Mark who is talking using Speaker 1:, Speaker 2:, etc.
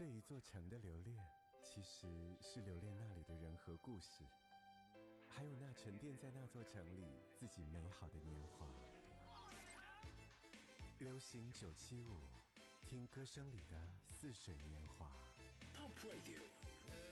Speaker 1: 对一座城的留恋，其实是留恋那里的人和故事，还有那沉淀在那座城里自己美好的年华。流行975，听歌声里的似水年华。
Speaker 2: Top Radio